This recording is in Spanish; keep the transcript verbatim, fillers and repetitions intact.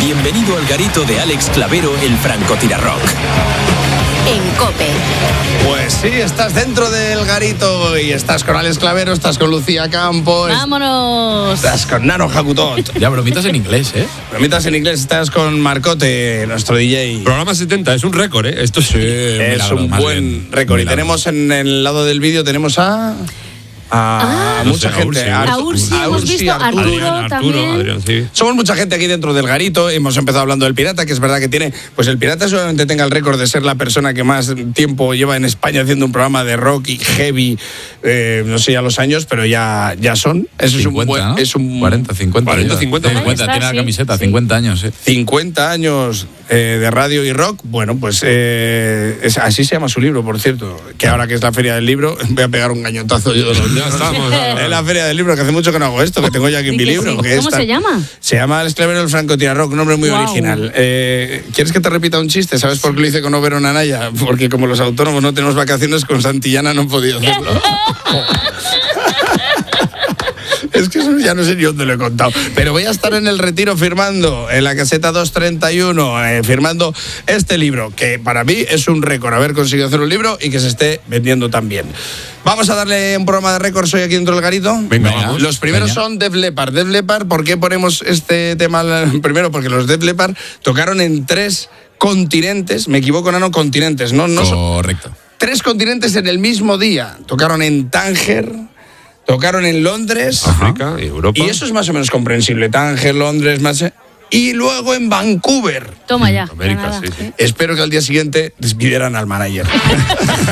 Bienvenido al garito de Alex Clavero, el francotirarrock. En COPE. Pues sí, estás dentro del garito y estás con Alex Clavero, estás con Lucía Campos. ¡Vámonos! Estás con Nano Jacutot. Ya, bromitas en inglés, ¿eh? Bromitas en inglés, estás con Marcote, nuestro D J. Programa setenta, es un récord, ¿eh? Esto sí, Es milagro, un más buen bien. récord. Y Milagro. tenemos en el lado del vídeo, tenemos a... A Ah, mucha no sé, a gente. Ursi. A Ursi hemos Ursi, visto, Arturo. Arturo Adrián, Arturo, también. Adrián, sí. Somos mucha gente aquí dentro del garito. Hemos empezado hablando del Pirata, que es verdad que tiene... Pues el Pirata seguramente tenga el récord de ser la persona que más tiempo lleva en España haciendo un programa de rock y heavy. Eh, no sé ya los años, pero ya, ya son. Eso cincuenta, es un buen... ¿no? Es un cuarenta, cincuenta. cuarenta, cincuenta. cincuenta, Está, tiene la sí, camiseta, sí. cincuenta años, ¿eh? cincuenta años eh, de radio y rock. Bueno, pues eh, es- así se llama su libro, por cierto. Que ahora que es la Feria del Libro, voy a pegar un gañotazo yo de los Ya estamos. Es la Feria del Libro, que hace mucho que no hago esto, que tengo ya aquí Di mi que libro. sí. que ¿Cómo esta- se llama? Se llama Alex Clavero, el francotirarrock, un nombre muy Guau. original. Eh, ¿Quieres que te repita un chiste? ¿Sabes por qué lo hice con Oberón Anaya? Porque como los autónomos no tenemos vacaciones, con Santillana no he podido hacerlo. Es que eso ya no sé ni dónde lo he contado. Pero voy a estar en el Retiro firmando, en la caseta doscientos treinta y uno, eh, firmando este libro, que para mí es un récord haber conseguido hacer un libro y que se esté vendiendo tan bien. Vamos a darle un programa de récords hoy aquí dentro del garito. Venga, Venga. vamos. Los primeros Venga. son Def Leppard. Def Leppard, ¿por qué ponemos este tema? Primero, porque los Def Leppard tocaron en tres continentes, me equivoco, Nano, continentes, ¿no? no son- Correcto. tres continentes en el mismo día. Tocaron en Tánger, tocaron en Londres. África y Europa. Y eso es más o menos comprensible. Tánger, Londres, más... Y luego en Vancouver. Toma ya. América, Granada. sí, sí. Espero que al día siguiente despidieran al manager.